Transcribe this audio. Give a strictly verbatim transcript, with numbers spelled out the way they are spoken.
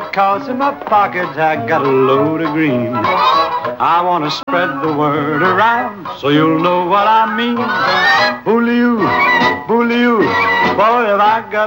because in my pockets I got a load of green. I want to spread the word around so you'll know what I mean. Bully-oo, bully-oo, boy, have I got